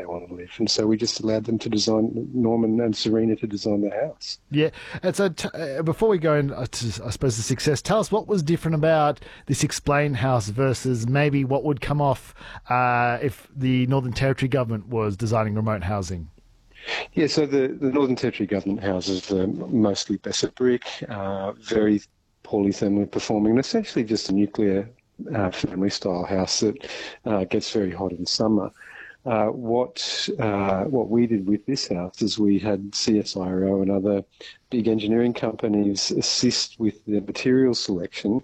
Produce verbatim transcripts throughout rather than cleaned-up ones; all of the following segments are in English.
they want to live. And so we just allowed them to design, Norman and Serena to design the house. Yeah. And so t- uh, before we go into, I suppose, the success, tell us what was different about this Explain house versus maybe what would come off uh, if the Northern Territory government was designing remote housing. Yeah, so the, the Northern Territory government houses are mostly Besset brick, uh, very poorly thermally performing, and essentially just a nuclear uh, family-style house that uh, gets very hot in summer. Uh, what uh, what we did with this house is we had C S I R O and other big engineering companies assist with the material selection,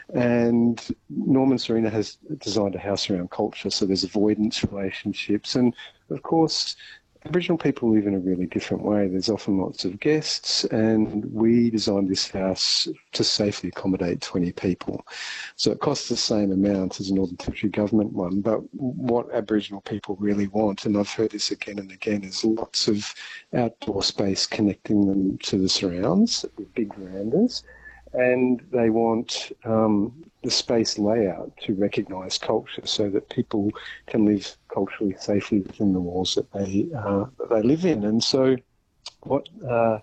and Norman Serena has designed a house around culture, so there's avoidance relationships, and of course Aboriginal people live in a really different way. There's often lots of guests, and we designed this house to safely accommodate twenty people. So it costs the same amount as a Northern Territory government one, but what Aboriginal people really want, and I've heard this again and again, is lots of outdoor space connecting them to the surrounds with big verandas, and they want um, the space layout to recognise culture so that people can live culturally safely within the walls that they uh, that they live in. And so what uh,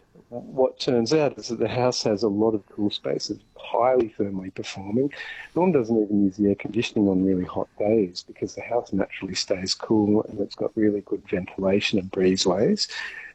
what turns out is that the house has a lot of cool spaces, highly thermally performing. Norm doesn't even use the air conditioning on really hot days because the house naturally stays cool, and it's got really good ventilation and breezeways.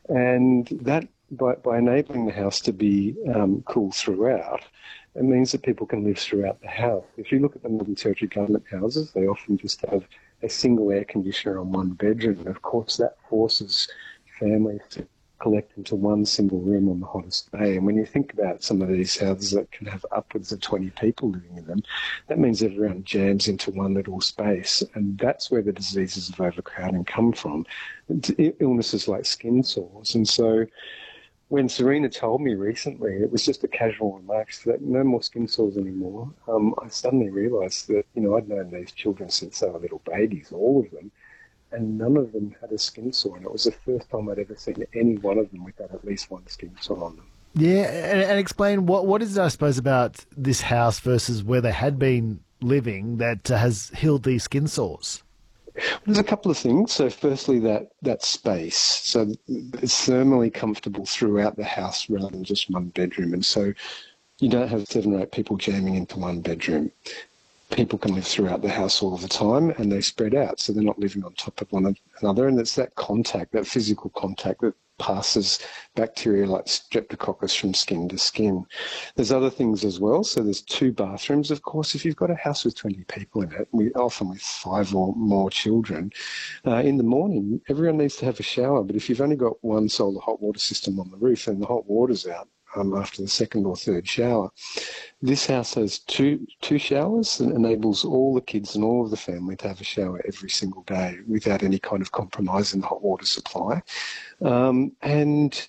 And that By, by enabling the house to be um, cool throughout, it means that people can live throughout the house. If you look at the Northern Territory government houses, they often just have a single air conditioner on one bedroom. And of course, that forces families to collect into one single room on the hottest day. And when you think about some of these houses that can have upwards of twenty people living in them, that means everyone jams into one little space. And that's where the diseases of overcrowding come from. Illnesses like skin sores. And so when Serena told me recently, it was just a casual remark, that no more skin sores anymore. Um, I suddenly realised that, you know, I'd known these children since they were little babies, all of them, and none of them had a skin sore. And it was the first time I'd ever seen any one of them without at least one skin sore on them. Yeah, and, and explain what what is it, I suppose, about this house versus where they had been living that uh, has healed these skin sores? There's a couple of things. So firstly, that, that space. So it's thermally comfortable throughout the house rather than just one bedroom. And so you don't have seven or eight people jamming into one bedroom. People can live throughout the house all the time, and they spread out. So they're not living on top of one another. And it's that contact, that physical contact that passes bacteria like streptococcus from skin to skin. There's other things as well. So there's two bathrooms, of course. If you've got a house with twenty people in it, we often with five or more children, uh, in the morning, everyone needs to have a shower. But if you've only got one solar hot water system on the roof and the hot water's out um, after the second or third shower, this house has two two showers and enables all the kids and all of the family to have a shower every single day without any kind of compromise in the hot water supply. Um, and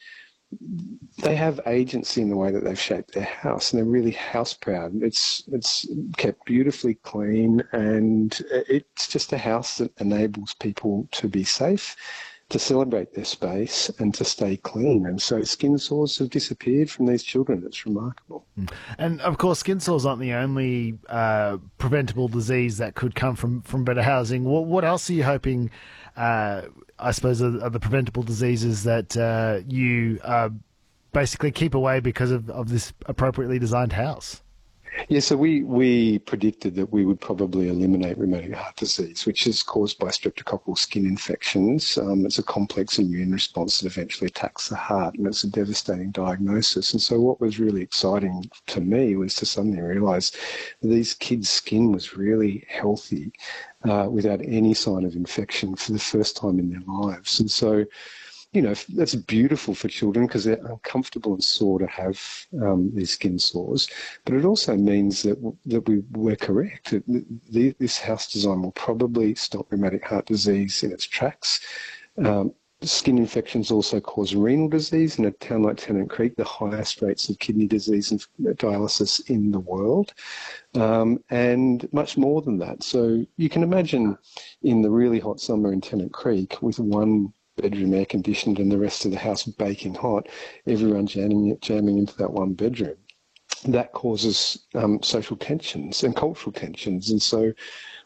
they have agency in the way that they've shaped their house, and they're really house proud. It's it's kept beautifully clean, and it's just a house that enables people to be safe, to celebrate their space, and to stay clean. And so skin sores have disappeared from these children. It's remarkable. And of course, skin sores aren't the only uh, preventable disease that could come from, from better housing. What, what else are you hoping, uh, I suppose, are, are the preventable diseases that uh, you uh, basically keep away because of, of this appropriately designed house? Yeah, so we, we predicted that we would probably eliminate rheumatic heart disease, which is caused by streptococcal skin infections. Um, it's a complex immune response that eventually attacks the heart, and it's a devastating diagnosis. And so what was really exciting to me was to suddenly realise that these kids' skin was really healthy uh, without any sign of infection for the first time in their lives. And so, you know, that's beautiful for children because they're uncomfortable and sore to have um, these skin sores. But it also means that that we were correct. It, the, this house design will probably stop rheumatic heart disease in its tracks. Um, skin infections also cause renal disease. In a town like Tennant Creek, the highest rates of kidney disease and dialysis in the world, um, and much more than that. So you can imagine in the really hot summer in Tennant Creek with one bedroom air conditioned and the rest of the house baking hot, everyone jamming, jamming into that one bedroom. That causes um, social tensions and cultural tensions. And so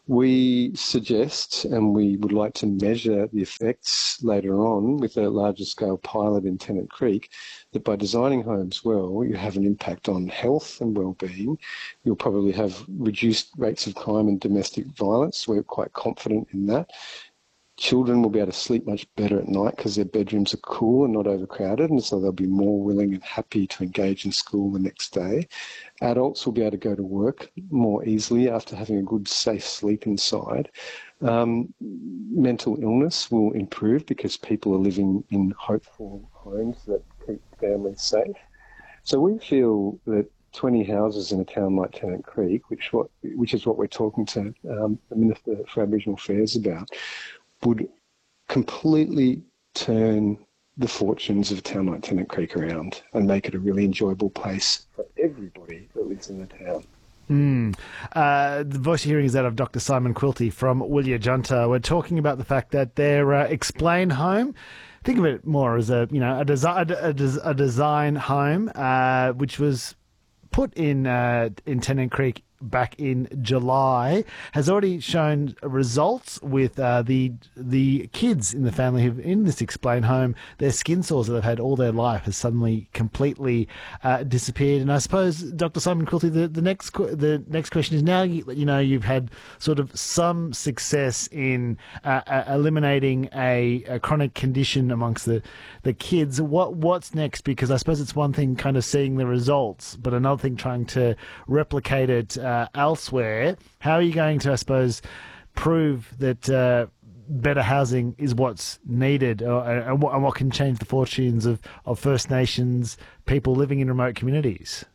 We suggest, and we would like to measure the effects later on with a larger scale pilot in Tennant Creek, that by designing homes well, you have an impact on health and well-being. You'll probably have reduced rates of crime and domestic violence. We're quite confident in that. Children will be able to sleep much better at night because their bedrooms are cool and not overcrowded, and so they'll be more willing and happy to engage in school the next day. Adults will be able to go to work more easily after having a good, safe sleep inside. Um, mental illness will improve because people are living in hopeful homes that keep families safe. So we feel that twenty houses in a town like Tennant Creek, which what which is what we're talking to um, the Minister for Aboriginal Affairs about, would completely turn the fortunes of a town like Tennant Creek around and make it a really enjoyable place for everybody that lives in the town. Mm. Uh, the voice you're hearing is that of Doctor Simon Quilty from Willia Junta. We're talking about the fact that their uh, Explain home, think of it more as a you know a, desi- a, a, a design home, uh, which was put in uh, in Tennant Creek back in July, has already shown results with uh, the the kids in the family who in this Explain home. Their skin sores that they've had all their life has suddenly completely uh, disappeared. And I suppose, Doctor Simon Quilty, the, the next the next question is, now you, you know you've had sort of some success in uh, uh, eliminating a, a chronic condition amongst the the kids. What what's next? Because I suppose it's one thing kind of seeing the results, but another thing trying to replicate it Uh, elsewhere. How are you going to, I suppose, prove that uh, better housing is what's needed, or, and, what, and what can change the fortunes of, of First Nations people living in remote communities?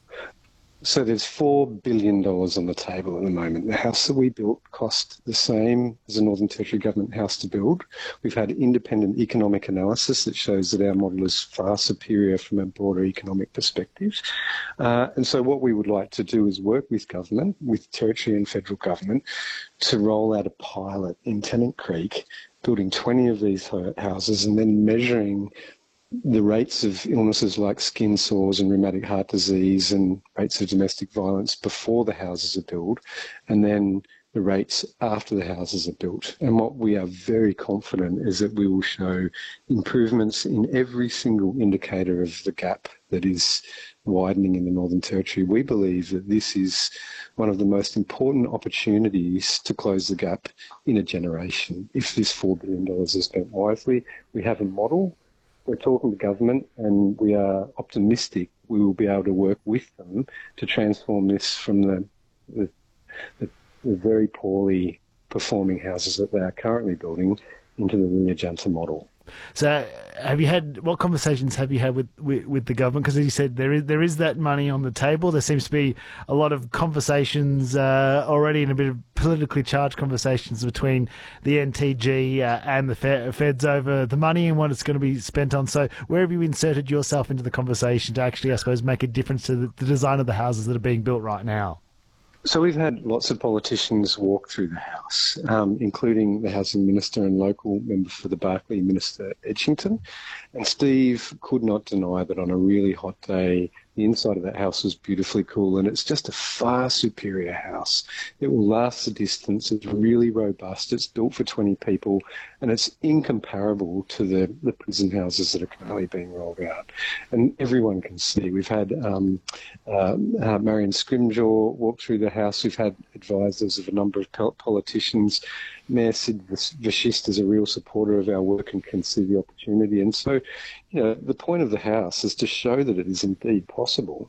So there's four billion dollars on the table at the moment. The house that we built cost the same as a Northern Territory Government house to build. We've had independent economic analysis that shows that our model is far superior from a broader economic perspective. Uh, and so what we would like to do is work with government, with Territory and Federal Government, to roll out a pilot in Tennant Creek, building twenty of these houses and then measuring the rates of illnesses like skin sores and rheumatic heart disease and rates of domestic violence before the houses are built, and then the rates after the houses are built. And what we are very confident is that we will show improvements in every single indicator of the gap that is widening in the Northern Territory. We believe that this is one of the most important opportunities to close the gap in a generation. If this four billion dollars is spent wisely, we have a model. We're talking to government, and we are optimistic we will be able to work with them to transform this from the, the, the, the very poorly performing houses that they are currently building into the Willia Junta model. So, have you had what conversations have you had with, with, with the government? Because as you said, there is there is that money on the table. There seems to be a lot of conversations uh, already, and a bit of politically charged conversations between the N T G uh, and the feds over the money and what it's going to be spent on. So, where have you inserted yourself into the conversation to actually, I suppose, make a difference to the, the design of the houses that are being built right now? So we've had lots of politicians walk through the House, um, including the Housing Minister and local member for the Barkly, Minister Edgington. And Steve could not deny that on a really hot day, the inside of that house was beautifully cool, and it's just a far superior house. It will last the distance. It's really robust. It's built for twenty people, and it's incomparable to the, the prison houses that are currently being rolled out. And everyone can see. We've had um, uh, uh, Marion Scrimgeour walk through the house. We've had advisors of a number of politicians. Mayor Sid Vashist is a real supporter of our work and can see the opportunity. And so, you know, the point of the House is to show that it is indeed possible,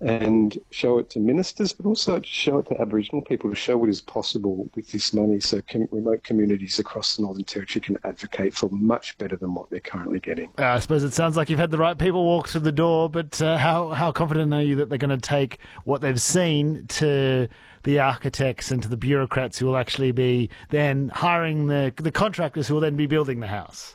and show it to ministers, but also to show it to Aboriginal people, to show what is possible with this money, so com- remote communities across the Northern Territory can advocate for much better than what they're currently getting. Uh, I suppose it sounds like you've had the right people walk through the door, but uh, how, how confident are you that they're going to take what they've seen to the architects and to the bureaucrats who will actually be then hiring the the contractors who will then be building the house?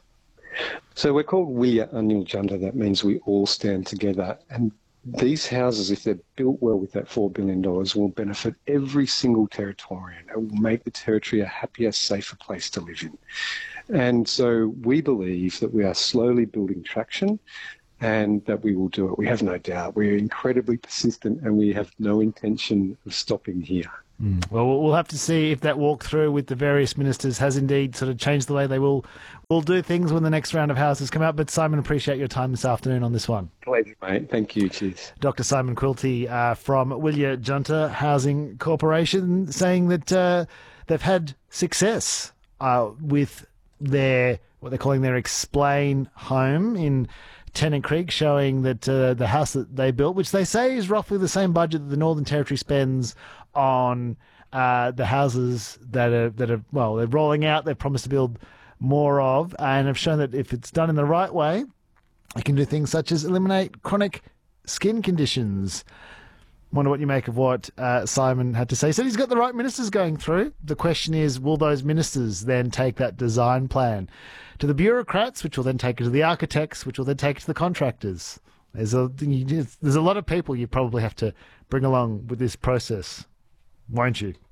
So we're called Willia Anil Junta. That means we all stand together. And these houses, if they're built well with that four billion dollars, will benefit every single Territorian. It will make the Territory a happier, safer place to live in. And so we believe that we are slowly building traction, and that we will do it. We have no doubt. We're incredibly persistent, and we have no intention of stopping here. Mm. Well, we'll have to see if that walkthrough with the various ministers has indeed sort of changed the way they will will do things when the next round of houses come out. But Simon, appreciate your time this afternoon on this one. Pleasure, mate. Thank you. Cheers. Doctor Simon Quilty uh, from Willia Junta Housing Corporation saying that uh, they've had success uh, with their what they're calling their Explain home in Tennant Creek, showing that uh, the house that they built, which they say is roughly the same budget that the Northern Territory spends on uh, the houses that are that are well, they're rolling out. They've promised to build more of, and have shown that if it's done in the right way, it can do things such as eliminate chronic skin conditions. Wonder what you make of what uh, Simon had to say. He said he's got the right ministers going through. The question is, will those ministers then take that design plan to the bureaucrats, which will then take it to the architects, which will then take it to the contractors? There's a there's a lot of people you probably have to bring along with this process, won't you?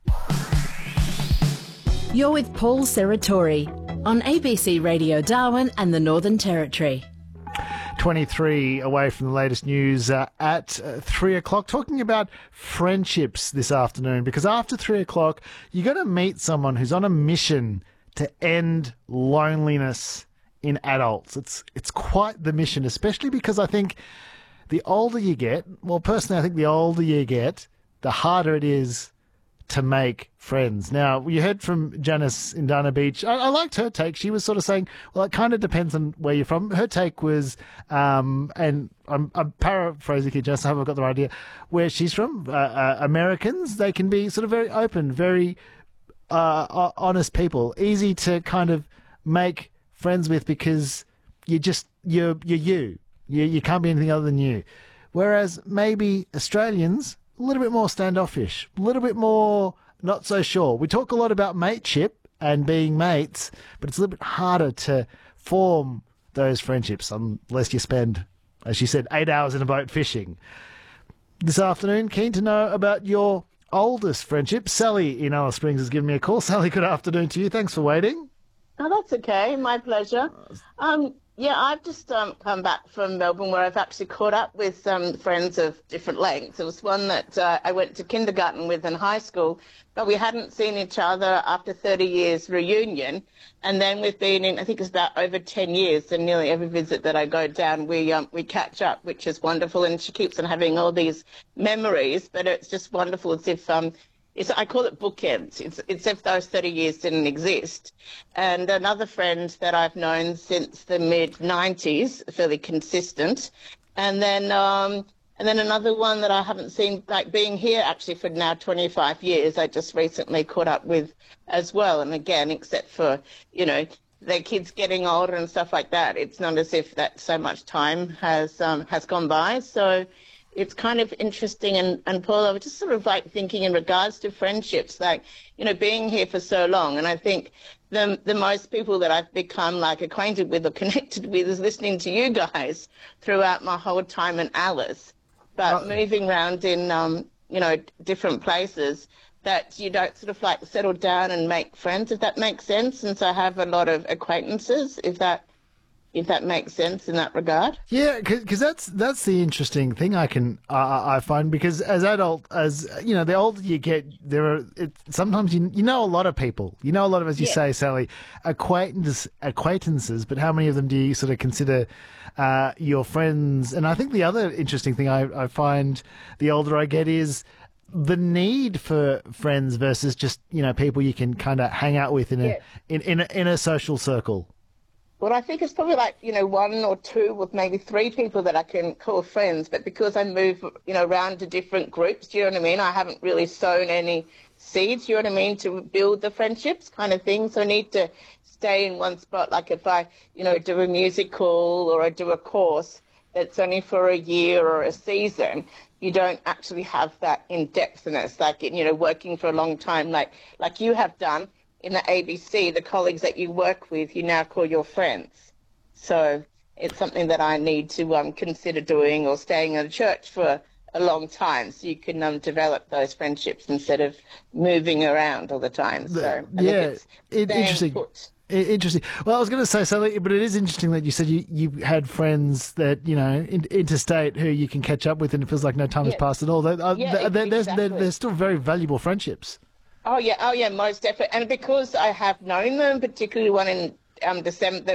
You're with Paul Serratori on A B C Radio Darwin and the Northern Territory. twenty-three away from the latest news uh, at uh, three o'clock, talking about friendships this afternoon, because after three o'clock, you're going to meet someone who's on a mission to end loneliness in adults. It's, it's quite the mission, especially because I think the older you get, well, personally, I think the older you get, the harder it is to make friends. Now, you heard from Janice in Dana Beach. I, I liked her take. She was sort of saying, well, it kind of depends on where you're from. Her take was, um, and I'm, I'm paraphrasing here, Janice, I haven't got the right idea, where she's from. Uh, uh, Americans, they can be sort of very open, very uh, honest people, easy to kind of make friends with because you just, you're, you're you. You, you can't be anything other than you. Whereas maybe Australians, a little bit more standoffish, a little bit more not so sure. We talk a lot about mateship and being mates, but it's a little bit harder to form those friendships unless you spend, as you said, eight hours in a boat fishing. This afternoon, keen to know about your oldest friendship. Sally in Alice Springs has given me a call. Sally, good afternoon to you. Thanks for waiting. Oh, that's okay. My pleasure. Um, yeah, I've just um, come back from Melbourne where I've actually caught up with um, friends of different lengths. There was one that uh, I went to kindergarten with in high school, but we hadn't seen each other after thirty years reunion. And then we've been in, I think it's about over ten years, and nearly every visit that I go down, we um, we catch up, which is wonderful. And she keeps on having all these memories, but it's just wonderful. It's if um, It's, I call it bookends. It's, it's if those thirty years didn't exist. And another friend that I've known since the mid nineties, fairly consistent. And then um, and then another one that I haven't seen, like being here actually for now twenty-five years, I just recently caught up with as well. And again, except for, you know, their kids getting older and stuff like that, it's not as if that so much time has um, has gone by. So it's kind of interesting. And, and Paul, I was just sort of like thinking in regards to friendships, like, you know, being here for so long. And I think the, the most people that I've become like acquainted with or connected with is listening to you guys throughout my whole time in Alice. But oh. moving around in, um, you know, different places, that you don't sort of like settle down and make friends, if that makes sense. And so I have a lot of acquaintances, if that if that makes sense in that regard. Yeah, because that's that's the interesting thing I can uh, I find, because as adult, as you know, the older you get, there are it, sometimes you you know a lot of people, you know a lot of, as you yeah. say, Sally, acquaintances, acquaintances, but how many of them do you sort of consider uh, your friends? And I think the other interesting thing I, I find the older I get is the need for friends versus just, you know, people you can kind of hang out with in a yeah. in in a, in a social circle. Well, I think it's probably like, you know, one or two with maybe three people that I can call friends. But because I move, you know, around to different groups, do you know what I mean? I haven't really sown any seeds, do you know what I mean, to build the friendships kind of thing. So I need to stay in one spot. Like if I, you know, do a musical or I do a course that's only for a year or a season, you don't actually have that in-depthness, like, you know, working for a long time, like like you have done. In the A B C, the colleagues that you work with, you now call your friends. So it's something that I need to um, consider doing, or staying in a church for a long time, so you can um, develop those friendships instead of moving around all the time. So I yeah, think it's it, interesting. Put. I- Interesting. Well, I was going to say something, but it is interesting that you said you, you had friends that, you know, in, interstate who you can catch up with and it feels like no time has Yeah. passed at all. They're, uh, Yeah, they're, they're, exactly. they're, they're still very valuable friendships. Oh yeah, oh yeah, most definitely. And because I have known them, particularly one in um, December,